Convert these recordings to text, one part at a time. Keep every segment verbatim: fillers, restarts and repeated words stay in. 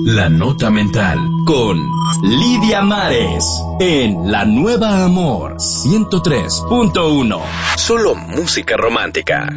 La Nota Mental con Lidia Mares en La Nueva Amor ciento tres punto uno. Solo música romántica.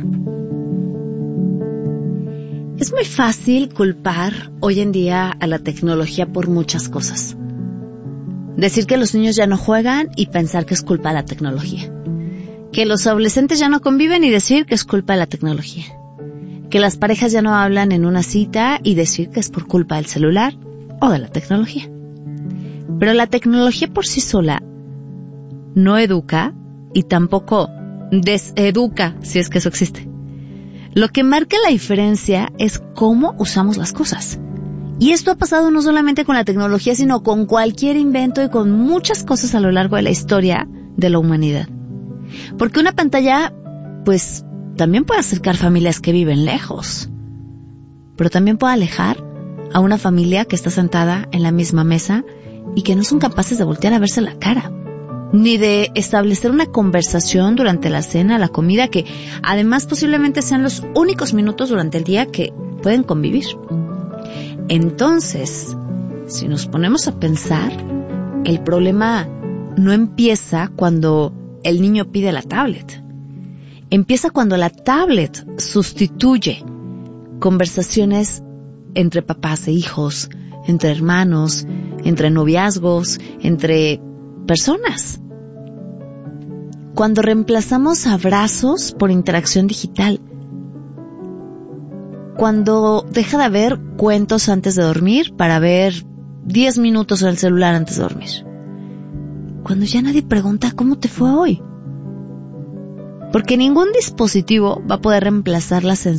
Es muy fácil culpar hoy en día a la tecnología por muchas cosas. Decir que los niños ya no juegan y pensar que es culpa de la tecnología. Que los adolescentes ya no conviven y decir que es culpa de la tecnología. Que las parejas ya no hablan en una cita y decir que es por culpa del celular o de la tecnología. Pero la tecnología por sí sola no educa y tampoco deseduca, si es que eso existe. Lo que marca la diferencia es cómo usamos las cosas. Y esto ha pasado no solamente con la tecnología, sino con cualquier invento y con muchas cosas a lo largo de la historia de la humanidad. Porque una pantalla, pues, también puede acercar familias que viven lejos, pero también puede alejar a una familia que está sentada en la misma mesa y que no son capaces de voltear a verse la cara, ni de establecer una conversación durante la cena, la comida, que además posiblemente sean los únicos minutos durante el día que pueden convivir. Entonces, si nos ponemos a pensar, el problema no empieza cuando el niño pide la tablet. Empieza cuando la tablet sustituye conversaciones entre papás e hijos, entre hermanos, entre noviazgos, entre personas. Cuando reemplazamos abrazos por interacción digital. Cuando deja de haber cuentos antes de dormir para ver diez minutos en el celular antes de dormir. Cuando ya nadie pregunta cómo te fue hoy. Porque ningún dispositivo va a poder reemplazar la sensación